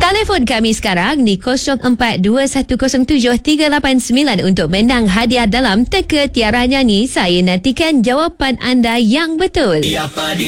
Telefon kami sekarang di 0421073899 untuk menang hadiah dalam teka tiara nyanyi. Saya nantikan jawapan anda yang betul.